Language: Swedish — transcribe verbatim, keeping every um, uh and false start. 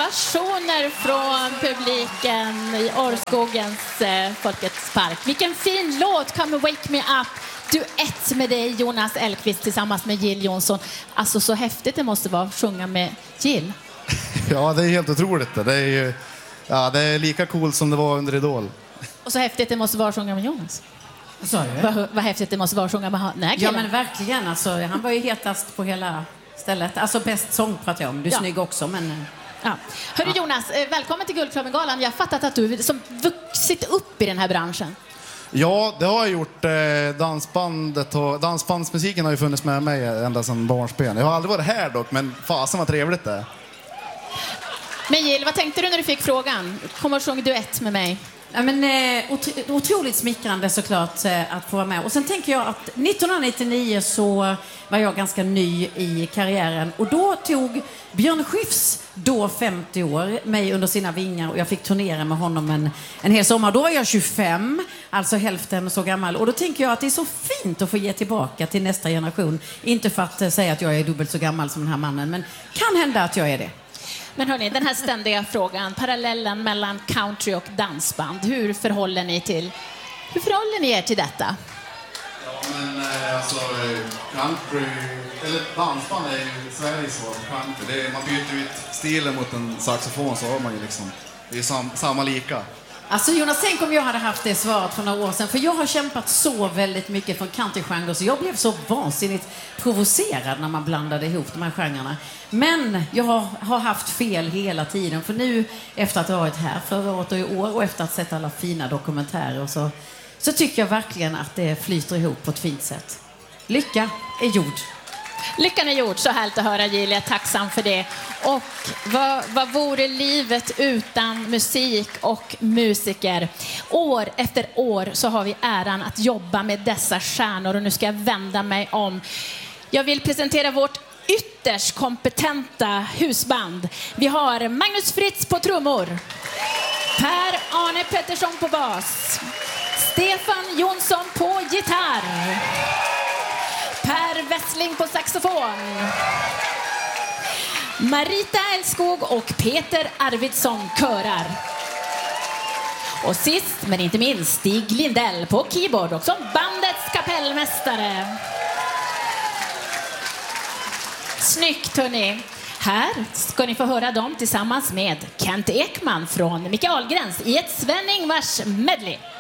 ovationer från publiken i Årskogens eh, Folkets park. Vilken fin låt, Come and Wake Me Up. Duett med dig, Jonas Elkvist, tillsammans med Jill Johnson. Alltså så häftigt det måste vara att sjunga med Jill. Ja, det är helt otroligt. Det är, ju, ja, det är lika coolt som det var under Idol. Och så häftigt det måste vara att sjunga med Jonas. Sorry. Vad, vad häftigt det måste vara att sjunga med den här Ja, men verkligen. Alltså, han var ju hetast på hela stället. Alltså bäst sång pratar jag om. Du är ja. snygg också, men... Ja. Hörru ja. Jonas, välkommen till Guldklubben-galan. Jag har fattat att du som vuxit upp i den här branschen. Ja, det har jag gjort. Dansbandet och dansbandsmusiken har ju funnits med mig ända sedan barnsben. Jag har aldrig varit här dock, men fasen vad trevligt det är. Men Jill, vad tänkte du när du fick frågan? Kom och sjung duett med mig. Ja, men, eh, otro, otroligt smickrande såklart eh, att få vara med. Och sen tänker jag att nittonhundranittionio så var jag ganska ny i karriären. Och då tog Björn Skifs, då femtio år, mig under sina vingar. Och jag fick turnera med honom en, en hel sommar. Då var jag tjugofem, alltså hälften så gammal. Och då tänker jag att det är så fint att få ge tillbaka till nästa generation. Inte för att eh, säga att jag är dubbelt så gammal som den här mannen, men kan hända att jag är det. Men hörni, den här ständiga frågan, parallellen mellan country och dansband. Hur förhåller ni till, hur förhåller ni er till detta? Ja, men alltså country, eller dansband är ju Sveriges svar på country. Det är, man byter ut stilen mot en saxofon så har man ju liksom, det är sam, samma lika. Alltså Jonas, tänk om jag hade haft det svaret för några år sedan. För jag har kämpat så väldigt mycket för countrygenre, så jag blev så vansinnigt provocerad när man blandade ihop de här genrerna. Men jag har, har haft fel hela tiden. För nu, efter att ha varit här förra året och i år och efter att ha sett alla fina dokumentärer och så, så tycker jag verkligen att det flyter ihop på ett fint sätt. Lycka är gjord. Lyckan är gjord, så härligt att höra Jill, jag är tacksam för det. Och vad, vad vore livet utan musik och musiker? År efter år så har vi äran att jobba med dessa stjärnor och nu ska jag vända mig om. Jag vill presentera vårt ytterst kompetenta husband. Vi har Magnus Fritz på trummor, Per-Arne Pettersson på bas, Stefan Jonsson på gitarr, Per Wessling på saxofon, Marita Elskog och Peter Arvidsson körar. Och sist men inte minst Stig Lindell på keyboard och som bandets kapellmästare. Snyggt hörni. Här ska ni få höra dem tillsammans med Kent Ekman från Mikael Gräns i ett Sven-Ingvars medley.